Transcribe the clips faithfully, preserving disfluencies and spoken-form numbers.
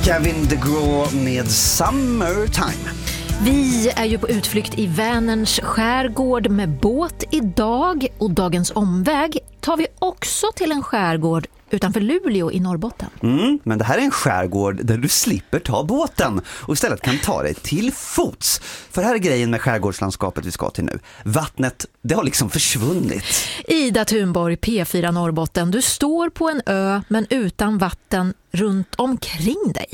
Gavin DeGraw med Summertime. Vi är ju på utflykt i Vänerns skärgård med båt idag, och dagens omväg tar vi också till en skärgård utanför Luleå i Norrbotten. Mm, men det här är en skärgård där du slipper ta båten och istället kan ta dig till fots. För här är grejen med skärgårdslandskapet vi ska till nu. Vattnet, det har liksom försvunnit. Ida Thunborg, P fyra Norrbotten. Du står på en ö men utan vatten runt omkring dig.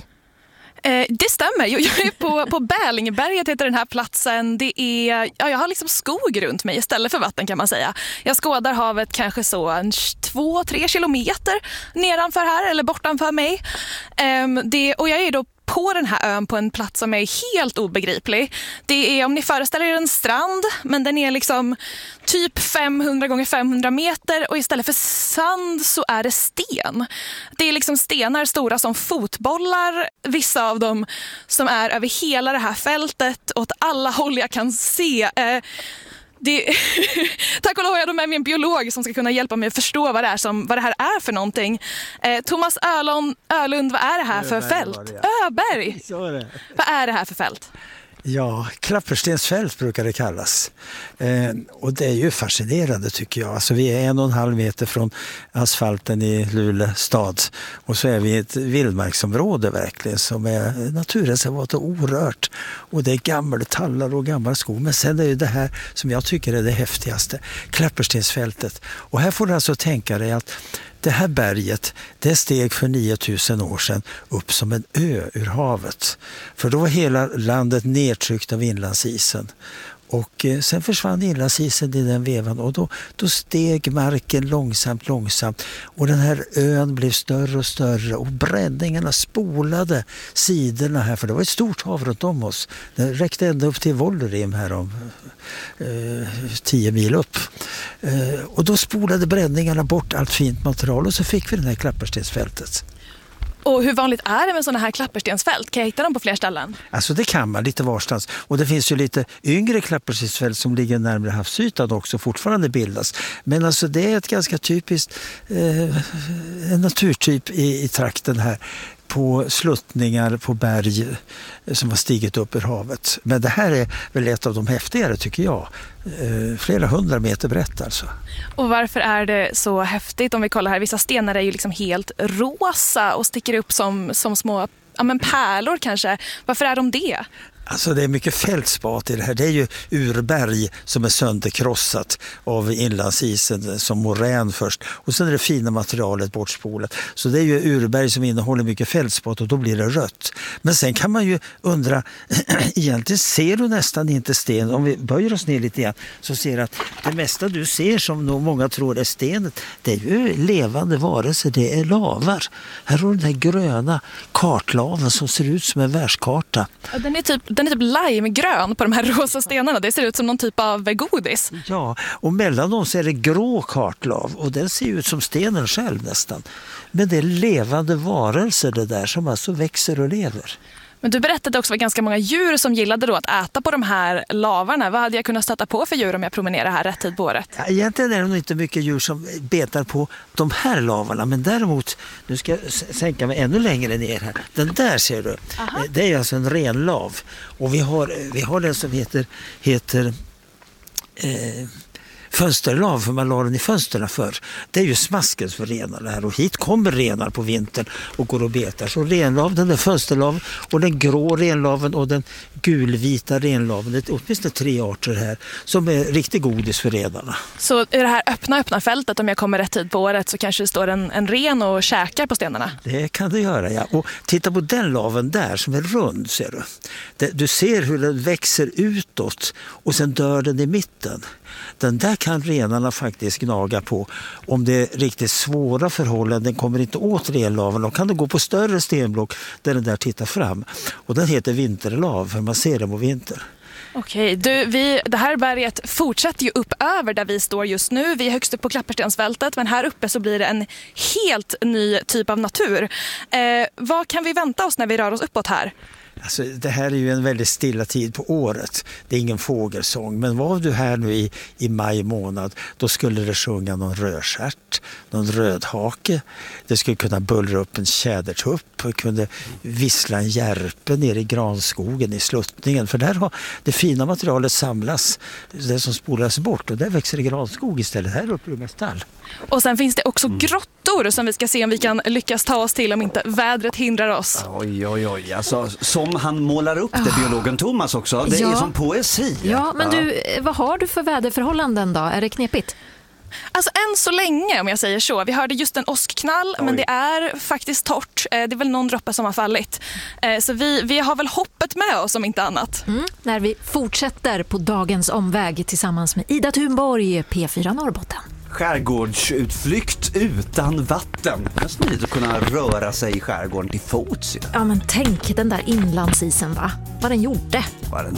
Eh, det stämmer. Jag är på, på Bälingberget heter den här platsen. Det är, ja, jag har liksom skog runt mig istället för vatten kan man säga. Jag skådar havet kanske så en två, tre kilometer nedanför här eller bortanför mig. Eh, det, och jag är då på den här ön på en plats som är helt obegriplig. Det är, om ni föreställer er en strand, men den är liksom typ femhundra gånger femhundra meter och istället för sand så är det sten. Det är liksom stenar stora som fotbollar, vissa av dem som är över hela det här fältet åt alla håll jag kan se. Eh, Det, tack och lov har jag med mig en biolog som ska kunna hjälpa mig att förstå vad det, är som, vad det här är för någonting. Eh, Thomas Ölund, Ölund, vad är det här för Öberg fält? var det, ja. Öberg! Så är det. Vad är det här för fält? Ja, Klapperstensfält brukar det kallas. Eh, och det är ju fascinerande tycker jag. Alltså vi är en och en halv meter från asfalten i Luleå stad. Och så är vi i ett vildmarksområde verkligen som är naturreservat och orört. Och det är gamla tallar och gammal skog. Men sen är ju det här som jag tycker är det häftigaste. Klapperstensfältet. Och här får du alltså tänka dig att det här berget, det steg för nio tusen år sedan upp som en ö ur havet. För då var hela landet nedtryckt av inlandsisen. Och eh, sen försvann inlandsisen i den vevan och då, då steg marken långsamt, långsamt. Och den här ön blev större och större och bräddningarna spolade sidorna här. För det var ett stort hav runt om oss. Det räckte ända upp till Vollerim här om eh, tio mil upp. Eh, och då spolade bräddningarna bort allt fint material och så fick vi den här Klapperstensfältet. Och hur vanligt är det med sådana här klapperstensfält? Kan jag hitta dem på fler ställen? Alltså det kan man lite varstans. Och det finns ju lite yngre klapperstensfält som ligger närmare havsytan också fortfarande bildas. Men alltså det är ett ganska typiskt eh, en naturtyp i, i trakten här. På sluttningar på berg som har stigit upp ur havet. Men det här är väl ett av de häftigare tycker jag. Eh, flera hundra meter brett alltså. Och varför är det så häftigt? Om vi kollar här, vissa stenar är ju liksom helt rosa och sticker upp som, som små ja, men pärlor kanske. Varför är de det? Alltså det är mycket fältspat i det här. Det är ju urberg som är sönderkrossat av inlandsisen som morän först. Och sen är det fina materialet bortspolat. Så det är ju urberg som innehåller mycket fältspat och då blir det rött. Men sen kan man ju undra, egentligen ser du nästan inte sten. Om vi böjer oss ner lite grann så ser du att det mesta du ser som nog många tror är stenet, det är ju levande varelser, det är lavar. Här har du den här gröna kartlaven som ser ut som en världskarta. Ja, den är typ Den är typ limegrön på de här rosa stenarna. Det ser ut som någon typ av godis. Ja, och mellan dem så är det grå kartlav och den ser ut som stenen själv nästan. Men det är levande varelser det där som alltså växer och lever. Men du berättade också att ganska många djur som gillade då att äta på de här lavarna. Vad hade jag kunnat stöta på för djur om jag promenerar här rätt tid på året? Ja, egentligen är det nog inte mycket djur som betar på de här lavarna. Men däremot, nu ska jag sänka mig ännu längre ner här. Den där ser du, Aha. det är alltså en renlav. Och vi har, vi har den som heter, heter eh, fönsterlav, för man la den i fönsterna för. Det är ju smasken för renarna här och hit kommer renar på vintern och går och betar. Så renlav, den där fönsterlav och den grå renlaven och den gulvita renlaven. Det är åtminstone tre arter här som är riktigt godis för renarna. Så i det här öppna, öppna fältet, om jag kommer rätt tid på året, så kanske det står en, en ren och käkar på stenarna? Det kan det göra, ja. Och titta på den laven där som är rund, ser du. Det, du ser hur den växer utåt och sen dör den i mitten. Den där kan renarna faktiskt gnaga på. Om det är riktigt svåra förhållanden kommer inte åt renlaven. Då kan det gå på större stenblock där den där tittar fram. Och den heter vinterlav för man ser den på vinter. Okej, du, vi, det här berget fortsätter ju upp över där vi står just nu. Vi är högst upp på Klapperstensfältet, men här uppe så blir det en helt ny typ av natur. Eh, vad kan vi vänta oss när vi rör oss uppåt här? Alltså, det här är ju en väldigt stilla tid på året. Det är ingen fågelsång. Men var du här nu i, i maj månad, då skulle det sjunga någon rödstjärt, någon rödhake. Det skulle kunna bullra upp en tjädertupp och kunde vissla en järpe ner i granskogen i sluttningen. För där har det fina materialet samlas, det som spolas bort, och där växer det granskog istället. Här uppe är det mest tall. Och sen finns det också grottor som vi ska se om vi kan lyckas ta oss till om inte vädret hindrar oss. Oj, oj, oj. Alltså, som han målar upp det, biologen Thomas också. Det Ja. är som poesi. Ja, men du, vad har du för väderförhållanden då? Är det knepigt? Alltså än så länge, om jag säger så. Vi hörde just en åskknall, Oj. men det är faktiskt torrt. Eh, Det är väl någon droppe som har fallit. Eh, Så vi, vi har väl hoppet med oss om inte annat. Mm. När vi fortsätter på dagens omväg tillsammans med Ida Thunborg, P fyra Norrbotten. Skärgårdsutflykt utan vatten. Det är smidigt att kunna röra sig i skärgården till fots. Ja. Ja, men tänk den där inlandsisen, va? Vad den gjorde. Vad den